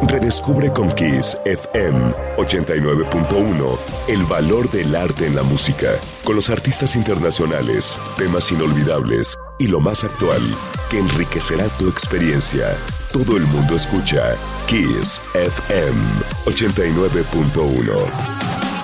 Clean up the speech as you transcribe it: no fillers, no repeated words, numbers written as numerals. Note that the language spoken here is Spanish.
Redescubre con Kiss FM 89.1 el valor del arte en la música, con los artistas internacionales, temas inolvidables y lo más actual que enriquecerá tu experiencia. Todo el mundo escucha Kiss FM 89.1.